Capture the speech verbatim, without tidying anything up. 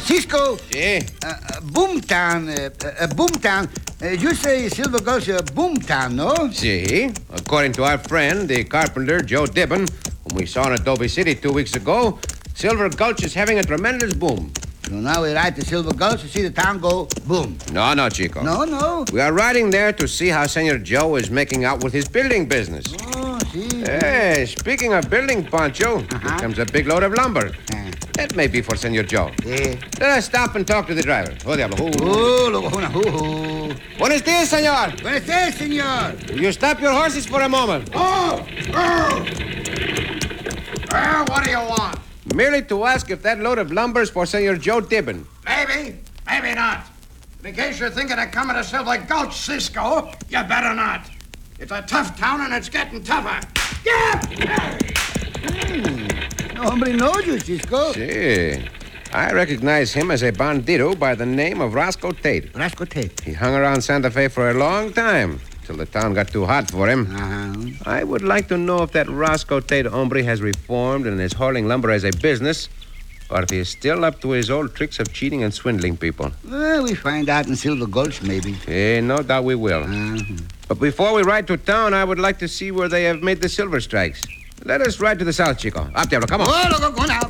Cisco. Si. Uh, uh, Boomtown. Uh, uh, Boomtown. Uh, you say Silver Gulch, uh, Boomtown, no? Si. According to our friend, the carpenter, Joe Dibbon, whom we saw in Adobe City two weeks ago, Silver Gulch is having a tremendous boom. So now we ride to Silver Gulch to see the town go boom. No, no, Chico. No, no. We are riding there to see how Senor Joe is making out with his building business. Oh, see. Hey, speaking of building, Pancho, Uh-huh. here comes a big load of lumber. Uh, That may be for Senor Joe. yeah. Let us stop and talk to the driver. Oh, diablo. Oh, Oh, look, una, oh, oh. Buenos dias, senor. Buenos dias, senor. Will you stop your horses for a moment? Oh! Oh! Well, what do you want? Merely to ask if that load of lumber is for Senor Joe Dibbon. Maybe, maybe not. But in case you're thinking of coming to Silver Gulch, Cisco, you better not. It's a tough town and it's getting tougher. Yeah! No hombre knows you, Cisco. Si. I recognize him as a bandito by the name of Roscoe Tate. Roscoe Tate. He hung around Santa Fe for a long time, till the town got too hot for him. Uh-huh. I would like to know if that Roscoe Tate hombre has reformed and is hauling lumber as a business, or if he is still up to his old tricks of cheating and swindling people. Well, we find out in Silver Gulch, maybe. Eh, no doubt we will. Uh-huh. But before we ride to town, I would like to see where they have made the silver strikes. Let us ride to the south, Chico. Up, Diablo, come on. Oh, look, go now.